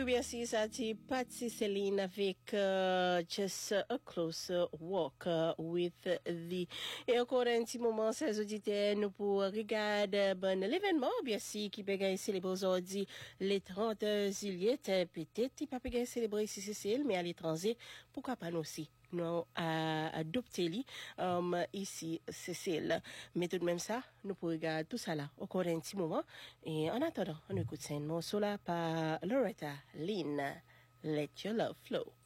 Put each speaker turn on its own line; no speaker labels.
bien si ça dit Patsy Céline avec Just a Closer Walk with the. Et encore un petit moment, ces auditeurs, nous pour regarder l'événement, bien si qui peut célébrer aujourd'hui les 30 juillet, peut-être il peut célébrer ici Cécile, mais à l'étranger, pourquoi pas nous aussi? Nous adopter ici Cécile. Mais tout de même ça, nous pourrons regarder tout ça là, encore un petit moment. Et en attendant, on écoute un morceau là par Loretta Lynn, Let Your Love Flow.